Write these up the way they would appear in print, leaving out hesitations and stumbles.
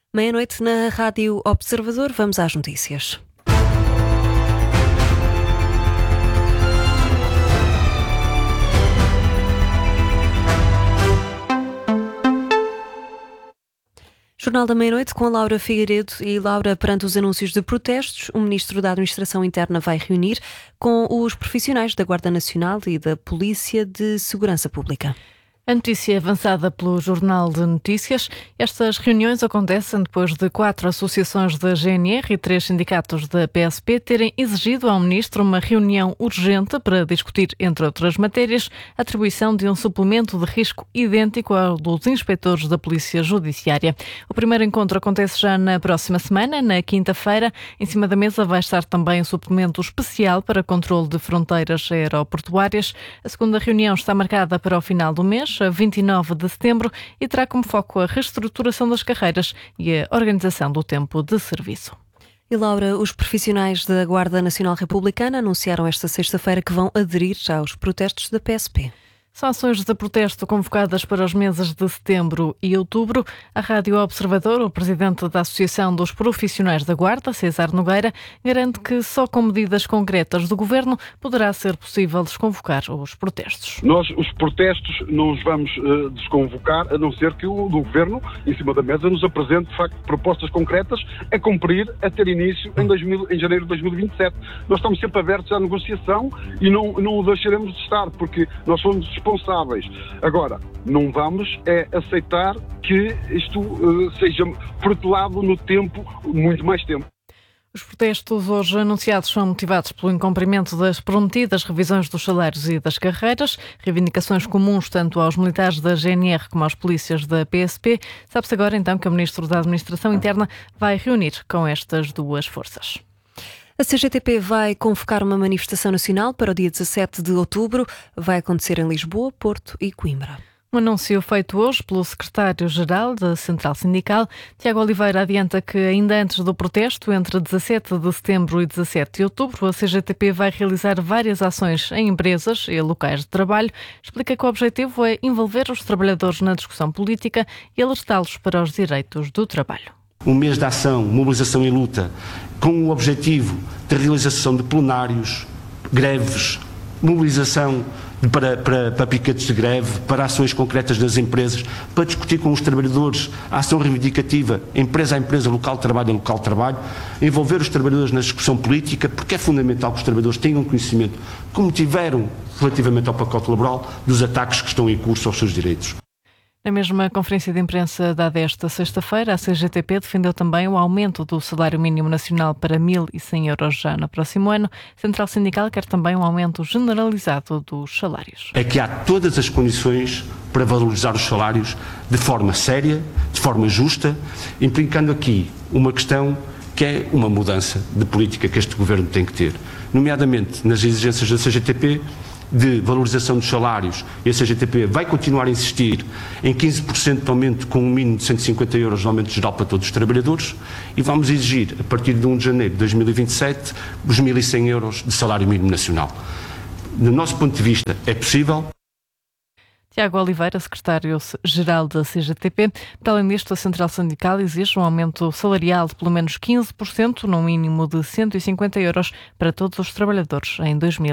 Meia-noite na Rádio Observador, vamos às notícias. Jornal da Meia-Noite com a Laura Figueiredo. E Laura, perante os anúncios de protestos, o Ministro da Administração Interna vai reunir com os profissionais da Guarda Nacional e da Polícia de Segurança Pública. A notícia é avançada pelo Jornal de Notícias. Estas reuniões acontecem depois de 4 associações da GNR e 3 sindicatos da PSP terem exigido ao Ministro uma reunião urgente para discutir, entre outras matérias, a atribuição de um suplemento de risco idêntico ao dos inspectores da Polícia Judiciária. O primeiro encontro acontece já na próxima semana, na quinta-feira. Em cima da mesa vai estar também um suplemento especial para controle de fronteiras aeroportuárias. A segunda reunião está marcada para o final do mês, a 29 de setembro, e terá como foco a reestruturação das carreiras e a organização do tempo de serviço. E Laura, os profissionais da Guarda Nacional Republicana anunciaram esta sexta-feira que vão aderir aos protestos da PSP. São ações de protesto convocadas para os meses de setembro e outubro. A Rádio Observador, o presidente da Associação dos Profissionais da Guarda, César Nogueira, garante que só com medidas concretas do Governo poderá ser possível desconvocar os protestos. Nós, os protestos, não os vamos desconvocar, a não ser que o Governo, em cima da mesa, nos apresente, de facto, propostas concretas a cumprir, a ter início em janeiro de 2027. Nós estamos sempre abertos à negociação e não o deixaremos de estar, porque nós somos responsáveis. Agora, não vamos aceitar que isto seja protelado no tempo, muito mais tempo. Os protestos hoje anunciados são motivados pelo incumprimento das prometidas revisões dos salários e das carreiras, reivindicações comuns tanto aos militares da GNR como aos polícias da PSP. Sabe-se agora então que o Ministro da Administração Interna vai reunir com estas duas forças. A CGTP vai convocar uma manifestação nacional para o dia 17 de outubro. Vai acontecer em Lisboa, Porto e Coimbra. Um anúncio feito hoje pelo secretário-geral da Central Sindical, Tiago Oliveira, adianta que ainda antes do protesto, entre 17 de setembro e 17 de outubro, a CGTP vai realizar várias ações em empresas e locais de trabalho. Explica que o objetivo é envolver os trabalhadores na discussão política e alertá-los para os direitos do trabalho. Um mês de ação, mobilização e luta, com o objetivo de realização de plenários, greves, mobilização para piquetes de greve, para ações concretas das empresas, para discutir com os trabalhadores a ação reivindicativa, empresa a empresa, local de trabalho a local de trabalho, envolver os trabalhadores na discussão política, porque é fundamental que os trabalhadores tenham conhecimento, como tiveram relativamente ao pacote laboral, dos ataques que estão em curso aos seus direitos. Na mesma conferência de imprensa dada esta sexta-feira, a CGTP defendeu também o aumento do salário mínimo nacional para 1.100 euros já no próximo ano. A Central Sindical quer também um aumento generalizado dos salários. É que há todas as condições para valorizar os salários de forma séria, de forma justa, implicando aqui uma questão que é uma mudança de política que este Governo tem que ter, nomeadamente nas exigências da CGTP, de valorização dos salários, e a CGTP vai continuar a insistir em 15% de aumento com um mínimo de 150 euros de aumento geral para todos os trabalhadores, e vamos exigir, a partir de 1 de janeiro de 2027, os 1.100 euros de salário mínimo nacional. Do nosso ponto de vista, é possível. Tiago Oliveira, secretário-geral da CGTP. Para além disto, a Central Sindical exige um aumento salarial de pelo menos 15%, num mínimo de 150 euros para todos os trabalhadores em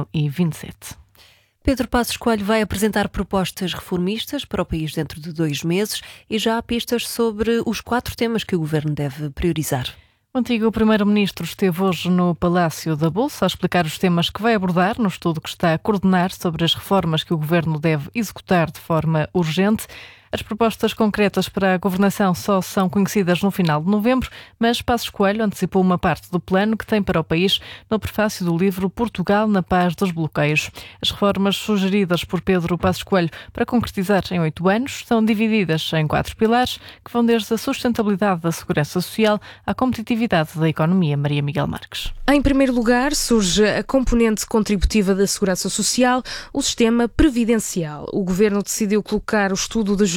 2027. Pedro Passos Coelho vai apresentar propostas reformistas para o país dentro de 2 meses e já há pistas sobre os 4 temas que o Governo deve priorizar. O antigo primeiro-ministro esteve hoje no Palácio da Bolsa a explicar os temas que vai abordar no estudo que está a coordenar sobre as reformas que o Governo deve executar de forma urgente. As propostas concretas para a governação só são conhecidas no final de novembro, mas Passos Coelho antecipou uma parte do plano que tem para o país no prefácio do livro Portugal na Paz dos Bloqueios. As reformas sugeridas por Pedro Passos Coelho para concretizar em 8 anos são divididas em 4 pilares, que vão desde a sustentabilidade da segurança social à competitividade da economia. Maria Miguel Marques. Em primeiro lugar, surge a componente contributiva da segurança social, o sistema previdencial. O Governo decidiu colocar o estudo de jovens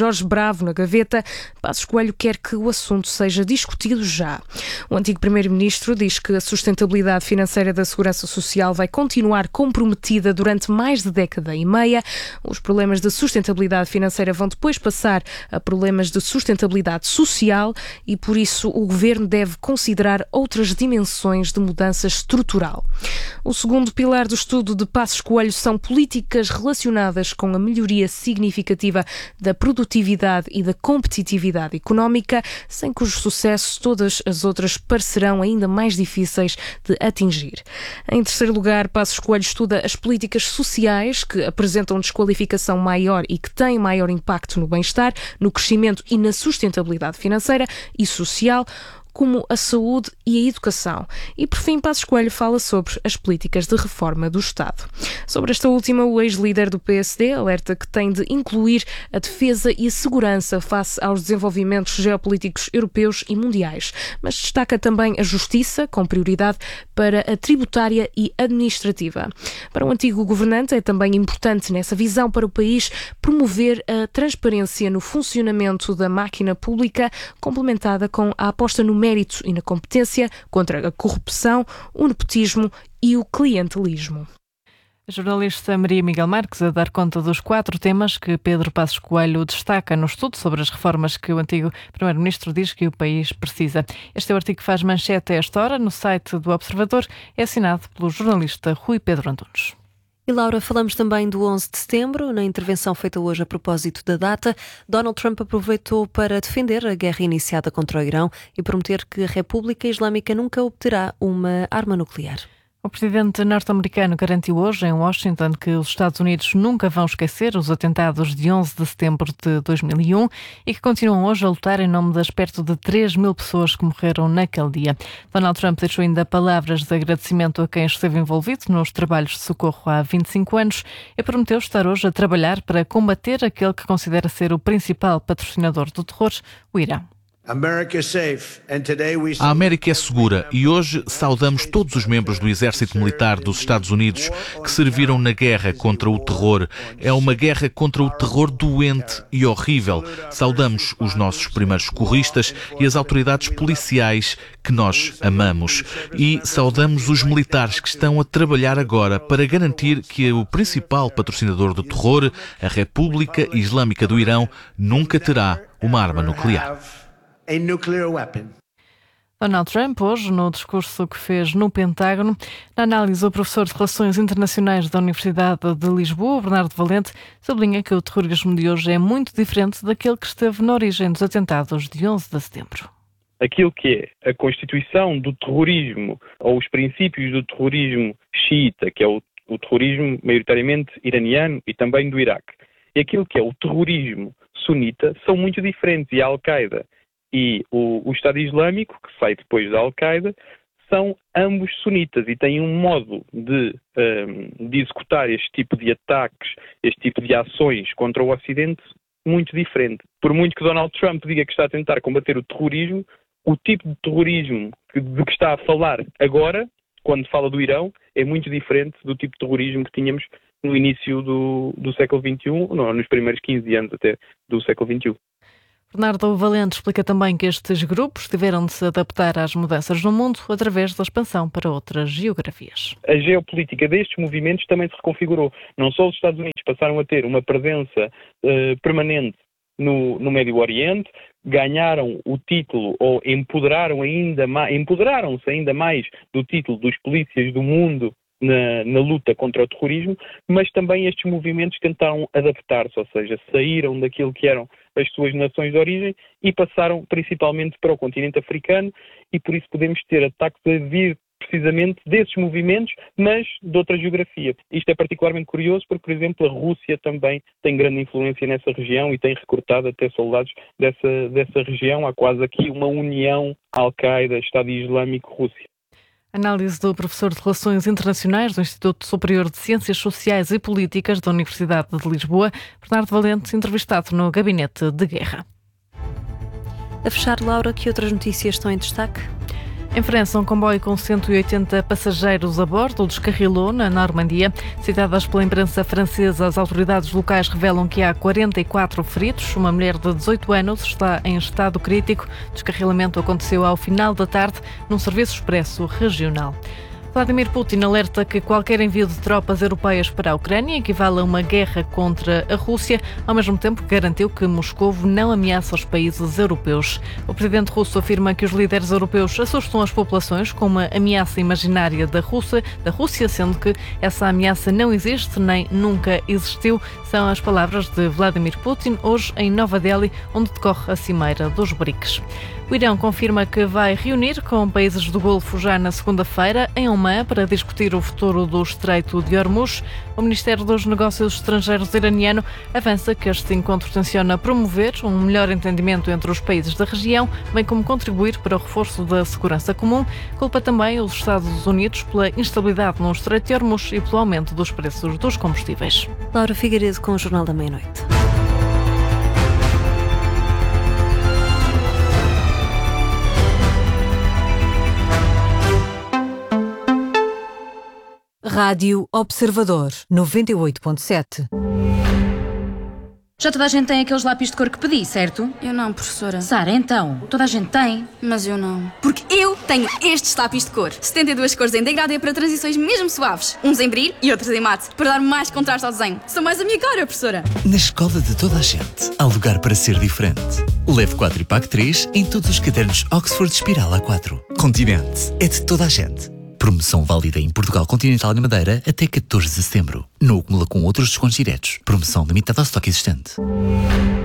Jorge Bravo na gaveta, Passos Coelho quer que o assunto seja discutido já. O antigo primeiro-ministro diz que a sustentabilidade financeira da Segurança Social vai continuar comprometida durante mais de década e meia. Os problemas de sustentabilidade financeira vão depois passar a problemas de sustentabilidade social e, por isso, o Governo deve considerar outras dimensões de mudança estrutural. O segundo pilar do estudo de Passos Coelho são políticas relacionadas com a melhoria significativa da produtividade e da competitividade económica, sem cujo sucesso todas as outras parecerão ainda mais difíceis de atingir. Em terceiro lugar, Passos Coelho estuda as políticas sociais que apresentam desqualificação maior e que têm maior impacto no bem-estar, no crescimento e na sustentabilidade financeira e social, como a saúde e a educação. E, por fim, Passos Coelho fala sobre as políticas de reforma do Estado. Sobre esta última, o ex-líder do PSD alerta que tem de incluir a defesa e a segurança face aos desenvolvimentos geopolíticos europeus e mundiais, mas destaca também a justiça, com prioridade para a tributária e administrativa. Para o antigo governante, é também importante, nessa visão para o país, promover a transparência no funcionamento da máquina pública, complementada com a aposta no mérito e na competência, contra a corrupção, o nepotismo e o clientelismo. A jornalista Maria Miguel Marques a dar conta dos 4 temas que Pedro Passos Coelho destaca no estudo sobre as reformas que o antigo primeiro-ministro diz que o país precisa. Este é o artigo que faz manchete a esta hora no site do Observador. É assinado pelo jornalista Rui Pedro Antunes. E Laura, falamos também do 11 de setembro. Na intervenção feita hoje a propósito da data, Donald Trump aproveitou para defender a guerra iniciada contra o Irão e prometer que a República Islâmica nunca obterá uma arma nuclear. O presidente norte-americano garantiu hoje em Washington que os Estados Unidos nunca vão esquecer os atentados de 11 de setembro de 2001 e que continuam hoje a lutar em nome das perto de 3.000 pessoas que morreram naquele dia. Donald Trump deixou ainda palavras de agradecimento a quem esteve envolvido nos trabalhos de socorro há 25 anos e prometeu estar hoje a trabalhar para combater aquele que considera ser o principal patrocinador do terror, o Irão. A América é segura e hoje saudamos todos os membros do Exército Militar dos Estados Unidos que serviram na guerra contra o terror. É uma guerra contra o terror doente e horrível. Saudamos os nossos primeiros socorristas e as autoridades policiais que nós amamos. E saudamos os militares que estão a trabalhar agora para garantir que o principal patrocinador do terror, a República Islâmica do Irão, nunca terá uma arma nuclear. Donald Trump, hoje, no discurso que fez no Pentágono, na análise do professor de Relações Internacionais da Universidade de Lisboa, Bernardo Valente, sublinha que o terrorismo de hoje é muito diferente daquele que esteve na origem dos atentados de 11 de setembro. Aquilo que é a constituição do terrorismo, ou os princípios do terrorismo xiita, que é o terrorismo maioritariamente iraniano e também do Iraque, e aquilo que é o terrorismo sunita, são muito diferentes. E a Al-Qaeda e o Estado Islâmico, que sai depois da Al-Qaeda, são ambos sunitas e têm um modo de executar este tipo de ataques, este tipo de ações contra o Ocidente muito diferente. Por muito que Donald Trump diga que está a tentar combater o terrorismo, o tipo de terrorismo de que está a falar agora, quando fala do Irão, é muito diferente do tipo de terrorismo que tínhamos no início do século XXI, não, nos primeiros 15 anos até do século XXI. Bernardo Valente explica também que estes grupos tiveram de se adaptar às mudanças no mundo através da expansão para outras geografias. A geopolítica destes movimentos também se reconfigurou. Não só os Estados Unidos passaram a ter uma presença permanente no Médio Oriente, ganharam o título ou empoderaram-se ainda mais do título dos polícias do mundo na luta contra o terrorismo, mas também estes movimentos tentaram adaptar-se, ou seja, saíram daquilo que eram as suas nações de origem e passaram principalmente para o continente africano, e por isso podemos ter ataques a vir precisamente desses movimentos, mas de outra geografia. Isto é particularmente curioso porque, por exemplo, a Rússia também tem grande influência nessa região e tem recrutado até soldados dessa região. Há quase aqui uma união Al-Qaeda, Estado Islâmico, Rússia. Análise do professor de Relações Internacionais do Instituto Superior de Ciências Sociais e Políticas da Universidade de Lisboa, Bernardo Valente, entrevistado no Gabinete de Guerra. A fechar, Laura, que outras notícias estão em destaque? Em França, um comboio com 180 passageiros a bordo descarrilou na Normandia. Citadas pela imprensa francesa, as autoridades locais revelam que há 44 feridos. Uma mulher de 18 anos está em estado crítico. O descarrilamento aconteceu ao final da tarde num serviço expresso regional. Vladimir Putin alerta que qualquer envio de tropas europeias para a Ucrânia equivale a uma guerra contra a Rússia, ao mesmo tempo que garantiu que Moscou não ameaça os países europeus. O presidente russo afirma que os líderes europeus assustam as populações com uma ameaça imaginária da Rússia, sendo que essa ameaça não existe nem nunca existiu. São as palavras de Vladimir Putin hoje em Nova Delhi, onde decorre a cimeira dos BRICS. O Irão confirma que vai reunir com países do Golfo já na segunda-feira em Omã para discutir o futuro do Estreito de Hormuz. O Ministério dos Negócios Estrangeiros iraniano avança que este encontro tenciona promover um melhor entendimento entre os países da região, bem como contribuir para o reforço da segurança comum. Culpa também os Estados Unidos pela instabilidade no Estreito de Hormuz e pelo aumento dos preços dos combustíveis. Laura Figueiredo com o Jornal da Meia-Noite. Rádio Observador 98.7. Já toda a gente tem aqueles lápis de cor que pedi, certo? Eu não, professora. Sara, então, toda a gente tem. Mas eu não. Porque eu tenho estes lápis de cor. 72 cores em degradê para transições mesmo suaves. Uns em brilho e outros em mate, para dar mais contraste ao desenho. São mais a minha cara, professora. Na escola de toda a gente, há lugar para ser diferente. Leve 4 e pague 3 em todos os cadernos Oxford Espiral A4. Continente é de toda a gente. Promoção válida em Portugal Continental e na Madeira até 14 de setembro. Não acumula com outros descontos diretos. Promoção limitada ao estoque existente.